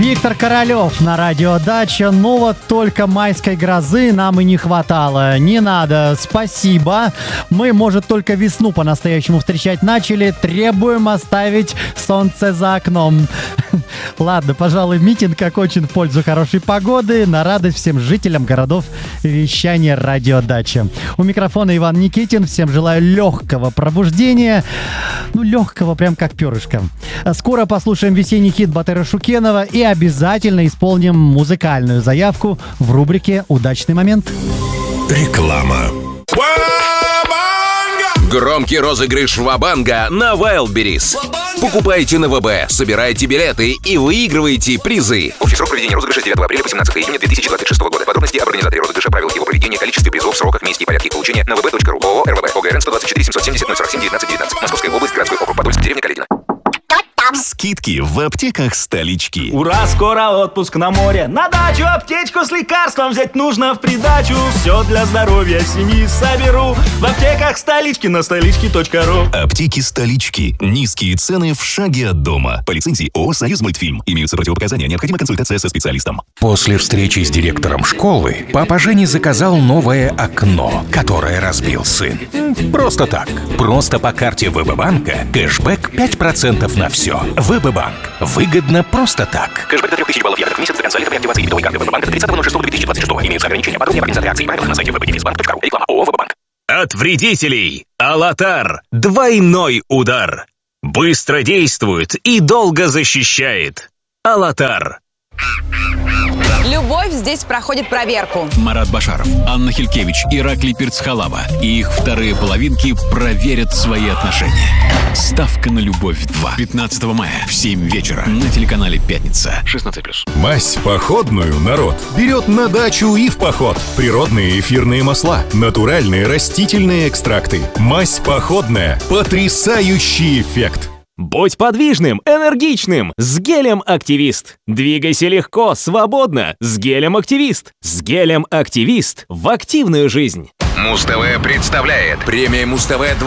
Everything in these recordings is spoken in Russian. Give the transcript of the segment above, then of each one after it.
Виктор Королёв на радио Дача. Ну вот только майской грозы нам и не хватало. Не надо, спасибо. Мы, может, только весну по-настоящему встречать начали. Требуем оставить солнце за окном. Ладно, пожалуй, митинг окончен в пользу хорошей погоды, на радость всем жителям городов вещания радио Дача. У микрофона Иван Никитин. Всем желаю легкого пробуждения. Ну, легкого, прям как перышко. Скоро послушаем весенний хит Батыра Шукенова и обязательно исполним музыкальную заявку в рубрике «Удачный момент». Реклама. Громкий розыгрыш Ва-банга на Wildberries. Покупайте на ВБ, собирайте билеты и выигрывайте призы. Общий срок проведения розыгрыша с 9 апреля по 17 июня 2026 года. Подробности об организаторе розыгрыша, правил его проведения, количестве призов, сроках, месте и порядке их получения на vb.ru. ООО «РВБ». ОГРН 124 770 047 19 19. Московская область, городской округ Подольск, деревня Каледино. Скидки в аптеках столички. Ура, скоро отпуск на море. На дачу аптечку с лекарством взять нужно в придачу. Все для здоровья семьи соберу в аптеках столички на столички.ру. Аптеки столички. Низкие цены в шаге от дома. По лицензии ООО «Союз Мультфильм». Имеются противопоказания. Необходима консультация со специалистом. После встречи с директором школы папа Жени заказал новое окно, которое разбил сын. Просто так. Просто по карте ВБ-банка кэшбэк 5% на все. ВБ-банк. Выгодно просто так. Кэшбэк до 3000 баллов ядов в месяц до конца лета при активации дебетовой карты ВБ-банка до 30.06.2026. Имеются ограничения. Подробнее организации акции и правила на сайте www.bank.ru. Реклама ООО «ВБ-банк». От вредителей Алатар. Двойной удар. Быстро действует и долго защищает. Алатар. Любовь здесь проходит проверку. Марат Башаров, Анна Хилькевич, Ираклий Перцхалава и их вторые половинки проверят свои отношения. Ставка на любовь 2. 15 мая в 7 вечера на телеканале «Пятница». 16+. Мазь походную народ берет на дачу и в поход. Природные эфирные масла, натуральные растительные экстракты. Мазь походная. Потрясающий эффект. Будь подвижным, энергичным с гелем «Активист». Двигайся легко, свободно с гелем «Активист». С гелем «Активист» в активную жизнь. Муз-ТВ представляет премия Муз-ТВ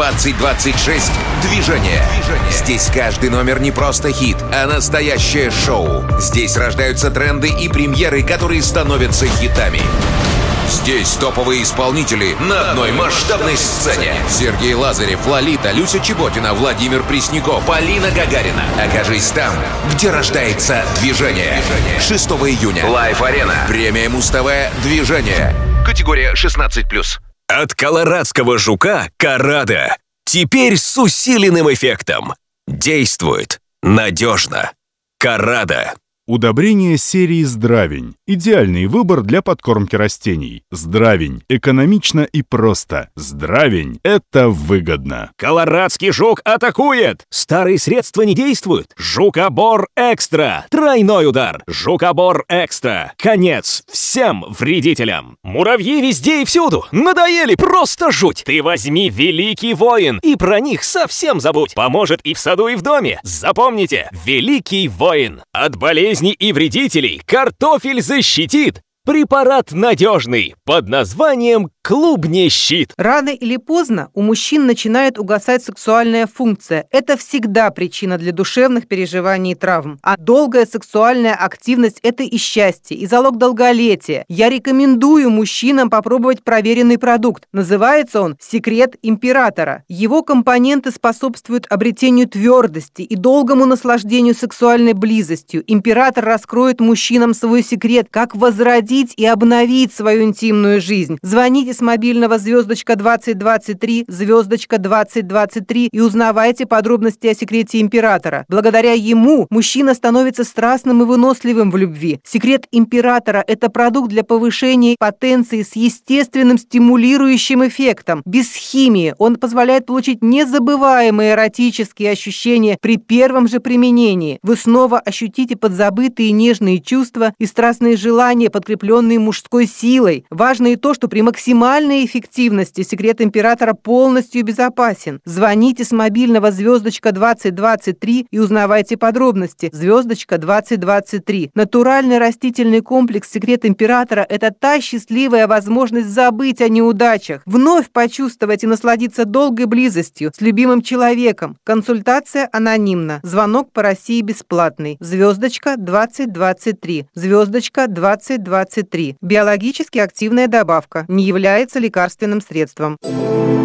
2026 «Движение». Здесь каждый номер не просто хит, а настоящее шоу. Здесь рождаются тренды и премьеры, которые становятся хитами. Здесь топовые исполнители на одной масштабной сцене. Сергей Лазарев, Лолита, Люся Чеботина, Владимир Пресняков, Полина Гагарина. Окажись там, где рождается движение. 6 июня. Лайв-арена. Премия Муз-ТВ «Движение». Категория 16+. От колорадского жука «Карада». Теперь с усиленным эффектом. Действует надежно. «Карада». Удобрение серии «Здравень». Идеальный выбор для подкормки растений. «Здравень». Экономично и просто. «Здравень» — это выгодно. Колорадский жук атакует! Старые средства не действуют. Жукобор Экстра. Тройной удар. Жукобор Экстра. Конец всем вредителям. Муравьи везде и всюду. Надоели, просто жуть. Ты возьми Великий Воин и про них совсем забудь. Поможет и в саду, и в доме. Запомните, Великий Воин. От болезней и вредителей картофель защитит. Препарат надежный под названием «Клубни-щит». Рано или поздно у мужчин начинает угасать сексуальная функция. Это всегда причина для душевных переживаний и травм. А долгая сексуальная активность – это и счастье, и залог долголетия. Я рекомендую мужчинам попробовать проверенный продукт. Называется он «Секрет императора». Его компоненты способствуют обретению твердости и долгому наслаждению сексуальной близостью. Император раскроет мужчинам свой секрет, как возродить и обновить свою интимную жизнь. Звоните с мобильного *2023 *2023 и узнавайте подробности о секрете императора. Благодаря ему мужчина становится страстным и выносливым в любви. Секрет императора – это продукт для повышения потенции с естественным стимулирующим эффектом. Без химии он позволяет получить незабываемые эротические ощущения при первом же применении. Вы снова ощутите подзабытые нежные чувства и страстные желания, подкрепленные подкрепленные мужской силой. Важно и то, что при максимальной эффективности секрет императора полностью безопасен. Звоните с мобильного звездочка 2023 и узнавайте подробности. Звездочка 2023. Натуральный растительный комплекс «Секрет императора» – это та счастливая возможность забыть о неудачах, вновь почувствовать и насладиться долгой близостью с любимым человеком. Консультация анонимна. Звонок по России бесплатный. Звездочка 2023. Звездочка 2023. Биологически активная добавка. Не является лекарственным средством.